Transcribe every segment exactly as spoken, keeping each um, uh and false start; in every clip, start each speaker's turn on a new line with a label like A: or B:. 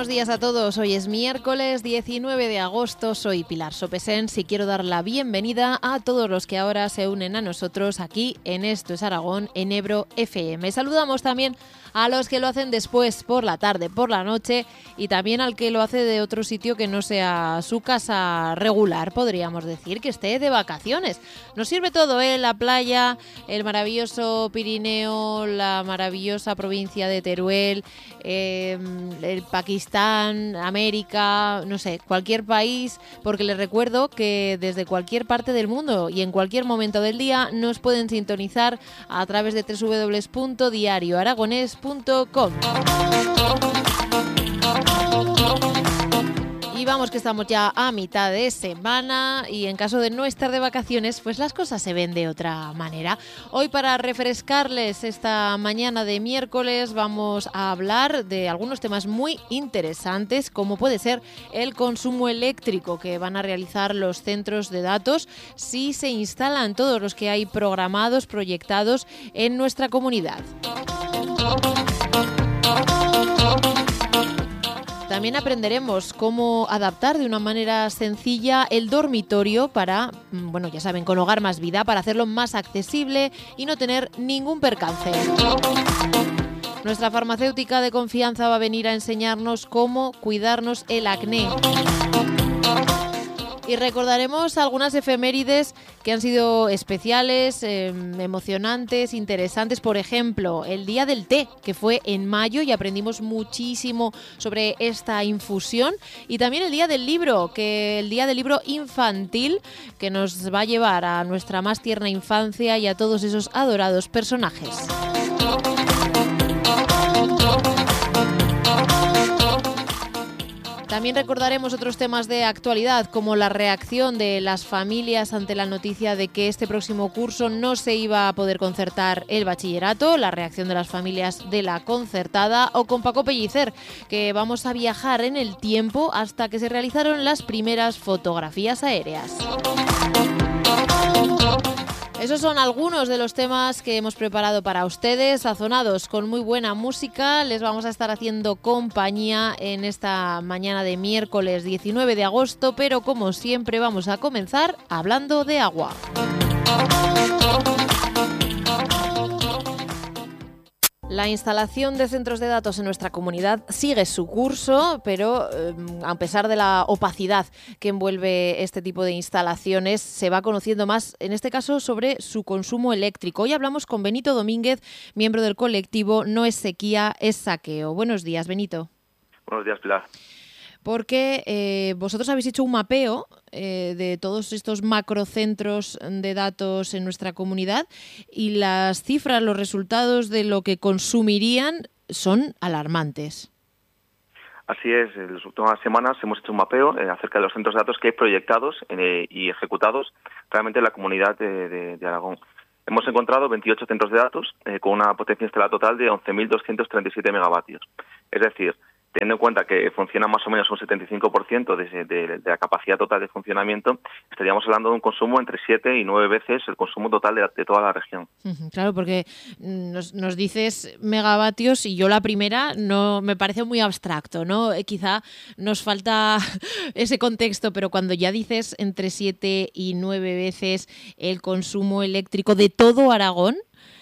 A: buenos días a todos. Hoy es miércoles diecinueve de agosto. Soy Pilar Sopesens y quiero dar la bienvenida a todos los que ahora se unen a nosotros aquí en Esto es Aragón, en Ebro F M. Saludamos también a los que lo hacen después, por la tarde, por la noche, y también al que lo hace de otro sitio que no sea su casa regular, podríamos decir, que esté de vacaciones. Nos sirve todo, ¿eh? La playa, el maravilloso Pirineo, la maravillosa provincia de Teruel, eh, el Pakistán, América, no sé, cualquier país, porque les recuerdo que desde cualquier parte del mundo y en cualquier momento del día nos pueden sintonizar a través de doble u doble u doble u punto diario aragonés punto com. Y vamos que estamos ya a mitad de semana y en caso de no estar de vacaciones, pues las cosas se ven de otra manera. Hoy, para refrescarles esta mañana de miércoles, vamos a hablar de algunos temas muy interesantes, como puede ser el consumo eléctrico que van a realizar los centros de datos si se instalan todos los que hay programados, proyectados en nuestra comunidad. También aprenderemos cómo adaptar de una manera sencilla el dormitorio para, bueno, ya saben, con Hogar Más Vida, para hacerlo más accesible y no tener ningún percance. Nuestra farmacéutica de confianza va a venir a enseñarnos cómo cuidarnos el acné. Y recordaremos algunas efemérides que han sido especiales, eh, emocionantes, interesantes. Por ejemplo, el Día del Té, que fue en mayo y aprendimos muchísimo sobre esta infusión. Y también el Día del Libro, que el Día del Libro Infantil, que nos va a llevar a nuestra más tierna infancia y a todos esos adorados personajes. También recordaremos otros temas de actualidad, como la reacción de las familias ante la noticia de que este próximo curso no se iba a poder concertar el bachillerato, la reacción de las familias de la concertada, o con Paco Pellicer, que vamos a viajar en el tiempo hasta que se realizaron las primeras fotografías aéreas. Esos son algunos de los temas que hemos preparado para ustedes, sazonados con muy buena música. Les vamos a estar haciendo compañía en esta mañana de miércoles diecinueve de agosto, pero como siempre vamos a comenzar hablando de agua. La instalación de centros de datos en nuestra comunidad sigue su curso, pero eh, a pesar de la opacidad que envuelve este tipo de instalaciones, se va conociendo más, en este caso, sobre su consumo eléctrico. Hoy hablamos con Benito Domínguez, miembro del colectivo No es Sequía, es Saqueo. Buenos días, Benito.
B: Buenos días, Pilar.
A: Porque eh, vosotros habéis hecho un mapeo eh, de todos estos macrocentros de datos en nuestra comunidad y las cifras, los resultados de lo que consumirían son alarmantes.
B: Así es, en las últimas semanas hemos hecho un mapeo eh, acerca de los centros de datos que hay proyectados eh, y ejecutados realmente en la comunidad de, de, de Aragón. Hemos encontrado veintiocho centros de datos eh, con una potencia instalada total de once mil doscientos treinta y siete megavatios. Es decir, teniendo en cuenta que funciona más o menos un setenta y cinco por ciento de, de, de la capacidad total de funcionamiento, estaríamos hablando de un consumo entre siete y nueve veces el consumo total de, de toda la región.
A: Claro, porque nos, nos dices megavatios y yo la primera no me parece muy abstracto, ¿no? Eh, quizá nos falta ese contexto, pero cuando ya dices entre siete y nueve veces el consumo eléctrico de todo Aragón,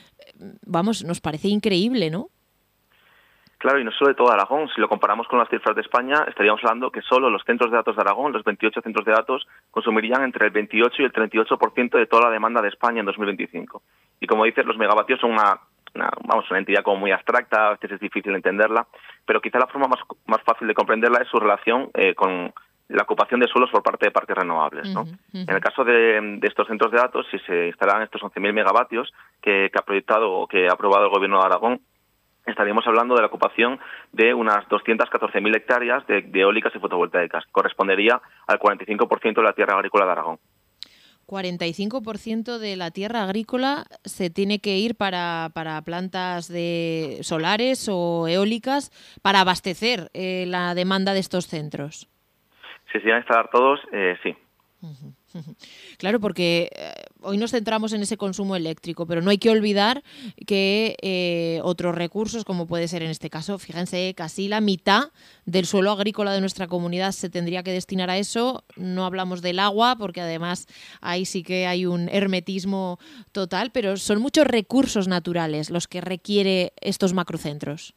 A: vamos, nos parece increíble, ¿no?
B: Claro, y no solo de todo Aragón. Si lo comparamos con las cifras de España, estaríamos hablando que solo los centros de datos de Aragón, los veintiocho centros de datos, consumirían entre el veintiocho y el treinta y ocho por ciento de toda la demanda de España en dos mil veinticinco. Y como dices, los megavatios son una, una, vamos, una entidad como muy abstracta, a veces es difícil entenderla, pero quizá la forma más, más fácil de comprenderla es su relación eh, con la ocupación de suelos por parte de parques renovables, ¿no? Uh-huh, uh-huh. En el caso de, de estos centros de datos, si se instalan estos once mil megavatios que, que ha proyectado o que ha aprobado el Gobierno de Aragón, estaríamos hablando de la ocupación de unas doscientas catorce mil hectáreas de, de eólicas y fotovoltaicas. Correspondería al cuarenta y cinco por ciento de la tierra agrícola de Aragón.
A: cuarenta y cinco por ciento de la tierra agrícola se tiene que ir para, para plantas de solares o eólicas para abastecer eh, la demanda de estos centros.
B: Si se iban a instalar todos, eh, sí.
A: Claro, porque hoy nos centramos en ese consumo eléctrico, pero no hay que olvidar que eh, otros recursos, como puede ser en este caso, fíjense, casi la mitad del suelo agrícola de nuestra comunidad se tendría que destinar a eso. No hablamos del agua, porque además ahí sí que hay un hermetismo total, pero son muchos recursos naturales los que requiere estos macrocentros.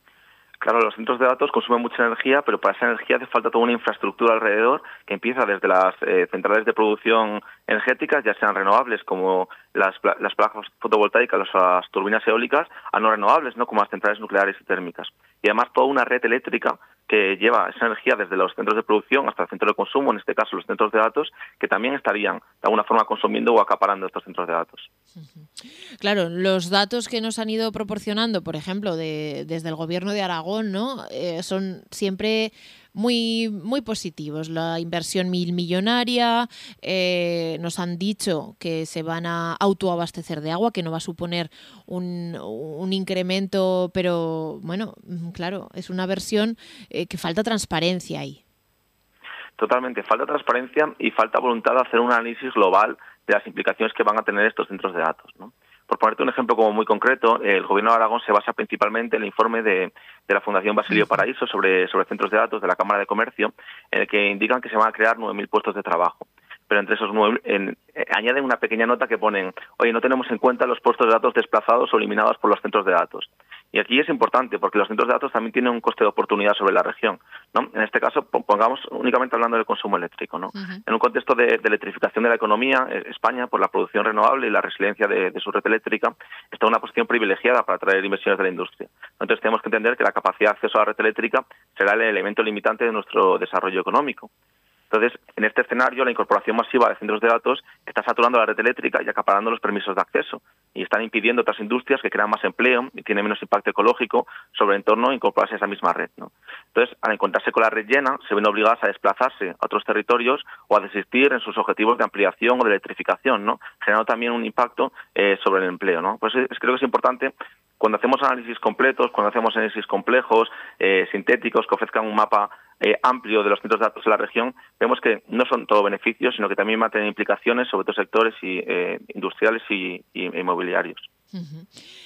B: Claro, los centros de datos consumen mucha energía, pero para esa energía hace falta toda una infraestructura alrededor que empieza desde las eh, centrales de producción energéticas, ya sean renovables como las, las placas fotovoltaicas, las turbinas eólicas, a no renovables, no como las centrales nucleares y térmicas. Y además toda una red eléctrica que lleva esa energía desde los centros de producción hasta el centro de consumo, en este caso los centros de datos, que también estarían de alguna forma consumiendo o acaparando estos centros de datos.
A: Claro, los datos que nos han ido proporcionando, por ejemplo, de, desde el gobierno de Aragón, ¿no? Eh, son siempre muy, muy positivos. La inversión mil millonaria, eh, nos han dicho que se van a autoabastecer de agua, que no va a suponer un, un incremento, pero bueno, claro, es una versión eh, que falta transparencia ahí.
B: Totalmente, falta transparencia y falta voluntad de hacer un análisis global de las implicaciones que van a tener estos centros de datos, ¿no? Por ponerte un ejemplo como muy concreto, el Gobierno de Aragón se basa principalmente en el informe de, de la Fundación Basilio Paraíso sobre, sobre centros de datos de la Cámara de Comercio, en el que indican que se van a crear nueve mil puestos de trabajo. Pero entre esos nueve, en, eh, añaden una pequeña nota que ponen, oye, no tenemos en cuenta los puestos de datos desplazados o eliminados por los centros de datos. Y aquí es importante porque los centros de datos también tienen un coste de oportunidad sobre la región, ¿no? En este caso, pongamos únicamente hablando del consumo eléctrico, ¿no? Uh-huh. En un contexto de, de electrificación de la economía, España, por la producción renovable y la resiliencia de, de su red eléctrica, está en una posición privilegiada para atraer inversiones de la industria. Entonces tenemos que entender que la capacidad de acceso a la red eléctrica será el elemento limitante de nuestro desarrollo económico. Entonces, en este escenario, la incorporación masiva de centros de datos está saturando la red eléctrica y acaparando los permisos de acceso y están impidiendo otras industrias que crean más empleo y tienen menos impacto ecológico sobre el entorno incorporarse a esa misma red, ¿no? Entonces, al encontrarse con la red llena, se ven obligadas a desplazarse a otros territorios o a desistir en sus objetivos de ampliación o de electrificación, ¿no? Generando también un impacto eh, sobre el empleo, ¿no? Pues es, creo que es importante, cuando hacemos análisis completos, cuando hacemos análisis complejos, eh, sintéticos, que ofrezcan un mapa eh, amplio de los centros de datos de la región, vemos que no son todo beneficios, sino que también van a tener implicaciones sobre otros sectores y, eh, industriales y, y inmobiliarios.
A: Uh-huh.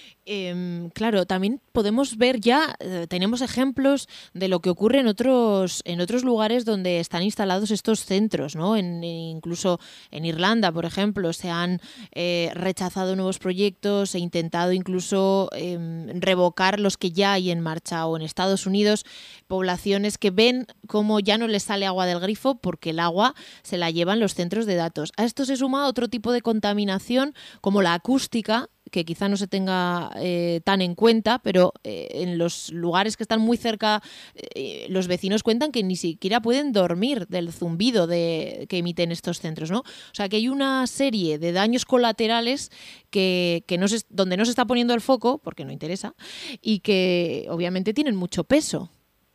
A: Eh, claro, también podemos ver ya, eh, tenemos ejemplos de lo que ocurre en otros en otros lugares donde están instalados estos centros, ¿no? En, incluso en Irlanda, por ejemplo, se han eh, rechazado nuevos proyectos e intentado incluso eh, revocar los que ya hay en marcha, o en Estados Unidos, poblaciones que ven cómo ya no les sale agua del grifo porque el agua se la llevan los centros de datos. A esto se suma otro tipo de contaminación como la acústica, que quizá no se tenga eh, tan en cuenta, pero eh, en los lugares que están muy cerca, eh, los vecinos cuentan que ni siquiera pueden dormir del zumbido de, que emiten estos centros, ¿no? O sea, que hay una serie de daños colaterales que, que no se, donde no se está poniendo el foco, porque no interesa, y que obviamente tienen mucho peso.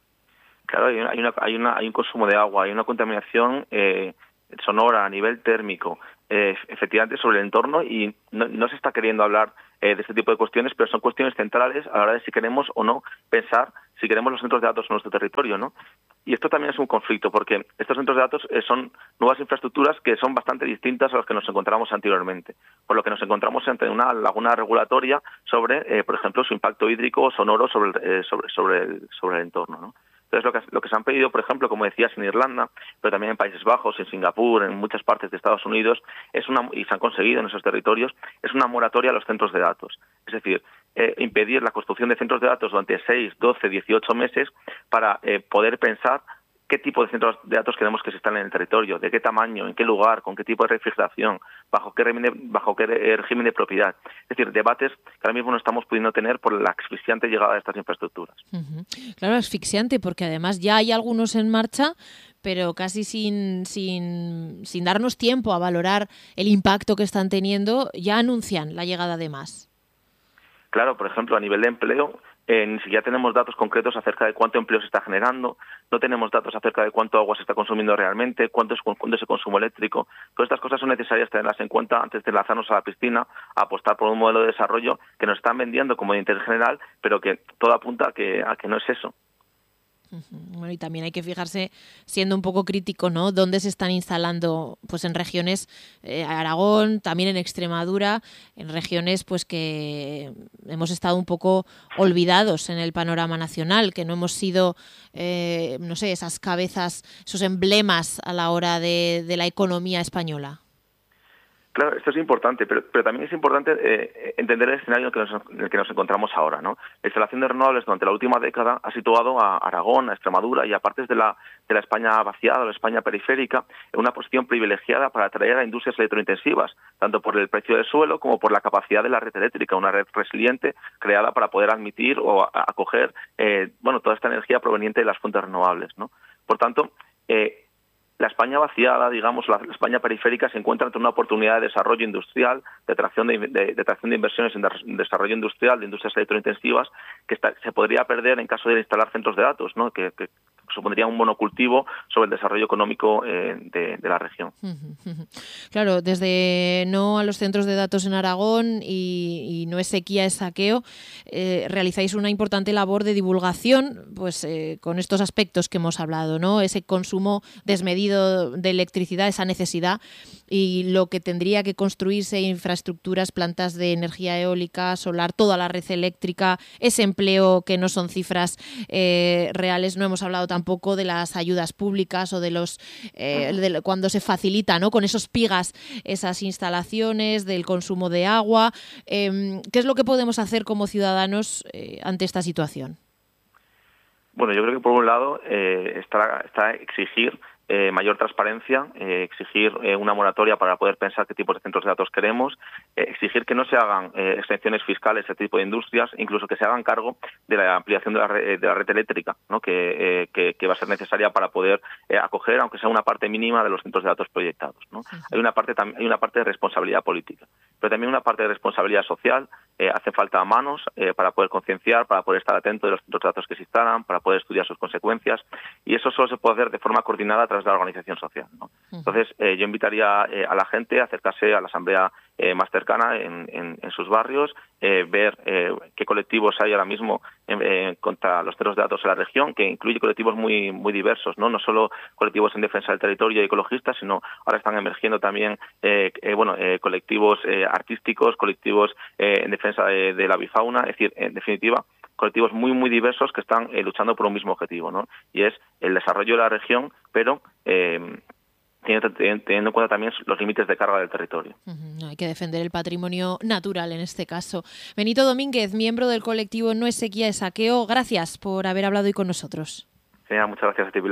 B: Claro, hay, una, hay, una, hay, una, hay un consumo de agua, hay una contaminación eh, sonora a nivel térmico, Eh, efectivamente sobre el entorno, y no, no se está queriendo hablar eh, de este tipo de cuestiones, pero son cuestiones centrales a la hora de si queremos o no pensar si queremos los centros de datos en nuestro territorio, ¿no? Y esto también es un conflicto, porque estos centros de datos eh, son nuevas infraestructuras que son bastante distintas a las que nos encontramos anteriormente, por lo que nos encontramos ante una laguna regulatoria sobre, eh, por ejemplo, su impacto hídrico o sonoro sobre, eh, sobre, sobre, el, sobre el entorno, ¿no? Entonces, lo que, lo que se han pedido, por ejemplo, como decías, en Irlanda, pero también en Países Bajos, en Singapur, en muchas partes de Estados Unidos, es una, y se han conseguido en esos territorios, es una moratoria a los centros de datos. Es decir, eh, impedir la construcción de centros de datos durante seis, doce, dieciocho meses para eh, poder pensar qué tipo de centros de datos queremos que se instalen en el territorio, de qué tamaño, en qué lugar, con qué tipo de refrigeración, bajo qué régimen de, bajo qué régimen de propiedad. Es decir, debates que ahora mismo no estamos pudiendo tener por la asfixiante llegada de estas infraestructuras.
A: Uh-huh. Claro, asfixiante, porque además ya hay algunos en marcha, pero casi sin, sin, sin darnos tiempo a valorar el impacto que están teniendo, ya anuncian la llegada de más.
B: Claro, por ejemplo, a nivel de empleo, Eh, ni siquiera tenemos datos concretos acerca de cuánto empleo se está generando, no tenemos datos acerca de cuánto agua se está consumiendo realmente, cuánto es, cuánto es el consumo eléctrico. Todas estas cosas son necesarias tenerlas en cuenta antes de lanzarnos a la piscina a apostar por un modelo de desarrollo que nos están vendiendo como de interés general, pero que todo apunta a que, a que no es eso.
A: Bueno, y también hay que fijarse, siendo un poco crítico, ¿no? Dónde se están instalando, pues en regiones, eh, Aragón, también en Extremadura, en regiones pues que hemos estado un poco olvidados en el panorama nacional, que no hemos sido, eh, no sé, esas cabezas, esos emblemas a la hora de, de la economía española.
B: Claro, esto es importante, pero, pero también es importante eh, entender el escenario en el, que nos, en el que nos encontramos ahora, ¿no? La instalación de renovables durante la última década ha situado a Aragón, a Extremadura y a partes de la, de la España vaciada, la España periférica, en una posición privilegiada para atraer a industrias electrointensivas, tanto por el precio del suelo como por la capacidad de la red eléctrica, una red resiliente creada para poder admitir o a, acoger eh, bueno, toda esta energía proveniente de las fuentes renovables, ¿no? Por tanto, eh, la España vaciada, digamos, la España periférica se encuentra ante una oportunidad de desarrollo industrial, de atracción de, de, de, atracción de inversiones en de, desarrollo industrial, de industrias electrointensivas, que está, se podría perder en caso de instalar centros de datos, ¿no? que, que supondría un monocultivo sobre el desarrollo económico eh, de, de la región.
A: Claro, desde no a los centros de datos en Aragón y, y no es sequía, es saqueo, eh, realizáis una importante labor de divulgación, pues eh, con estos aspectos que hemos hablado, ¿no? Ese consumo desmedido de electricidad, esa necesidad y lo que tendría que construirse, infraestructuras, plantas de energía eólica, solar, toda la red eléctrica, ese empleo que no son cifras eh, reales. No hemos hablado tampoco tampoco de las ayudas públicas o de los eh, de cuando se facilita, ¿no? Con esos pigas esas instalaciones, del consumo de agua. Eh, ¿Qué es lo que podemos hacer como ciudadanos eh, ante esta situación?
B: Bueno, yo creo que por un lado eh, está, está exigir Eh, mayor transparencia, eh, exigir eh, una moratoria para poder pensar qué tipos de centros de datos queremos, eh, exigir que no se hagan eh, exenciones fiscales a este tipo de industrias, incluso que se hagan cargo de la ampliación de la red, de la red eléctrica, ¿no? que, eh, que, que va a ser necesaria para poder eh, acoger, aunque sea una parte mínima, de los centros de datos proyectados, ¿no? Sí, sí. Hay una parte hay una parte de responsabilidad política, pero también una parte de responsabilidad social. Eh, hace falta manos eh, para poder concienciar, para poder estar atento de los centros de datos que se instalan, para poder estudiar sus consecuencias, y eso solo se puede hacer de forma coordinada a través de la organización social, ¿no? Entonces, eh, yo invitaría eh, a la gente a acercarse a la asamblea eh, más cercana en, en, en sus barrios, eh, ver eh, qué colectivos hay ahora mismo eh, contra los centros de datos en la región, que incluye colectivos muy muy diversos, no no solo colectivos en defensa del territorio y ecologistas, sino ahora están emergiendo también eh, eh, bueno eh, colectivos eh, artísticos, colectivos eh, en defensa de, de la bifauna, es decir, en definitiva, colectivos muy muy diversos que están eh, luchando por un mismo objetivo, ¿no? Y es el desarrollo de la región, pero eh, teniendo, teniendo en cuenta también los límites de carga del territorio.
A: Uh-huh. Hay que defender el patrimonio natural en este caso. Benito Domínguez, miembro del colectivo No es sequía, es saqueo. Gracias por haber hablado hoy con nosotros.
B: Sí, muchas gracias a ti, Pilar.